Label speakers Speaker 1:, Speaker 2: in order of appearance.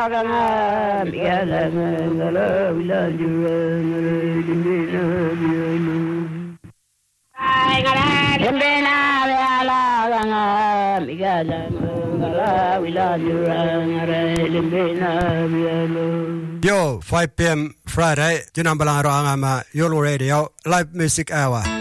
Speaker 1: Yo, 5 p.m. Friday, Junambalaro Angama, Yolo Radio, live music hour.